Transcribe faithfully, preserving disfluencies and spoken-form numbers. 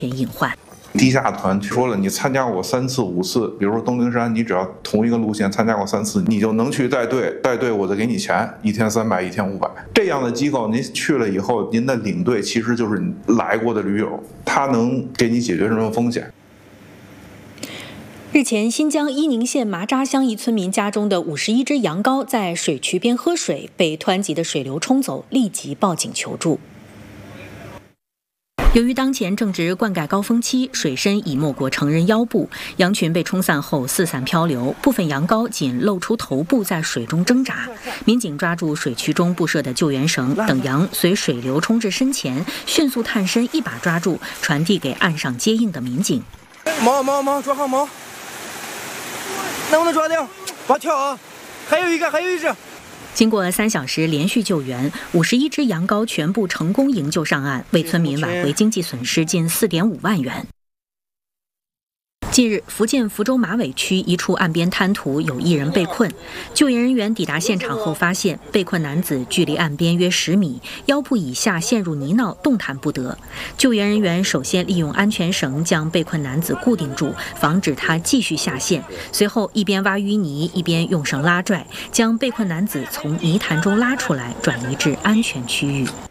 隐患。 地下团说了，你参加过三次五次，比如说东陵山，你只要同一个路线参加过三次，你就能去带队，带队我就给你钱，一天三百，一天五百。这样的机构，您去了以后，您的领队其实就是你来过的驴友，他能给你解决什么风险？ 日前，新疆伊宁县麻扎乡一村民家中的五十一只羊羔在水渠边喝水，被湍急的水流冲走，立即报警求助。由于当前正值灌溉高峰期，水深已没过成人腰部，羊群被冲散后四散漂流，部分羊羔仅露出头部在水中挣扎。民警抓住水渠中布设的救援绳，等羊随水流冲至身前，迅速探身一把抓住，传递给岸上接应的民警。 毛毛毛，抓好毛，能不能抓掉？把跳啊！还有一个，还有一只。 经过三小时连续救援，五十一只羊羔全部成功营救上岸，为村民挽回经济损失近四点五万元。近日，福建福州马尾区一处岸边滩涂有一人被困，救援人员抵达现场后发现，被困男子距离岸边约十米，腰部以下陷入泥淖，动弹不得。救援人员首先利用安全绳将被困男子固定住，防止他继续下陷。随后一边挖淤泥，一边用绳拉拽，将被困男子从泥潭中拉出来，转移至安全区域。